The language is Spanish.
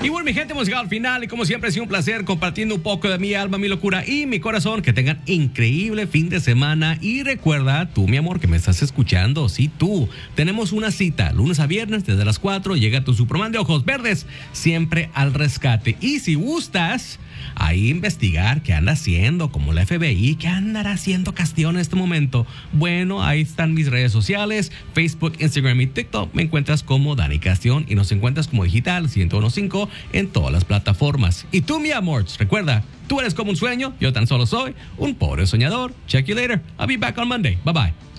Y bueno, mi gente, hemos llegado al final y como siempre ha sido un placer compartiendo un poco de mi alma, mi locura y mi corazón. Que tengan increíble fin de semana y recuerda, tú mi amor que me estás escuchando, sí tú, tenemos una cita lunes a viernes desde las 4, llega tu Superman de ojos verdes, siempre al rescate. Y si gustas ahí investigar qué anda haciendo, como la FBI, qué andará haciendo Castillo en este momento, bueno, ahí están mis redes sociales, Facebook, Instagram y TikTok. Me encuentras como Dani Castellón y nos encuentras como Digital 1015 en todas las plataformas. Y tú, mi amor, recuerda, tú eres como un sueño, yo tan solo soy un pobre soñador. Check you later. I'll be back on Monday. Bye bye.